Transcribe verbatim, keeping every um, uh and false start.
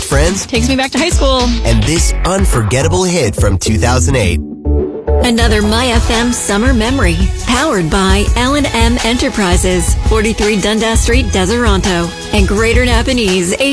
friends, Takes me back to high school. and this unforgettable hit from two thousand eight. Another My F M summer memory. Powered by L and M Enterprises, forty-three Dundas Street, Deseronto, and Greater Napanese.